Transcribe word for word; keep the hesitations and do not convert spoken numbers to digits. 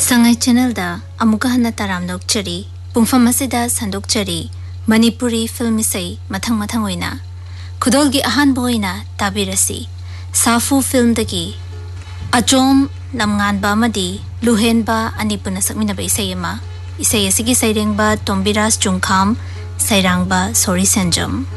Sangai channel da amuka hana taram nokchari pungfam asida sandokchari Manipuri film isai mathang mathang oina khudol gi ahan boina tabirasi Safu film dagi Achom lamngan ba madi luhen ba anipuna sakmina ba isai ma isai asigi saireng ba Tombiras Chungkham sairang ba Sori Senjam